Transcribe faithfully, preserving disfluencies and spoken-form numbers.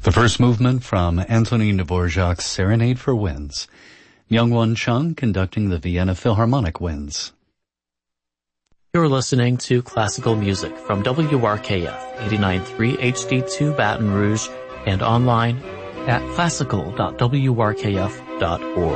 The first movement from Antonin Dvorak's Serenade for Winds. Myung-Won Chung conducting the Vienna Philharmonic Winds. You're listening to classical music from W R K F eighty-nine point three H D two Baton Rouge and online at classical dot w r k f dot org.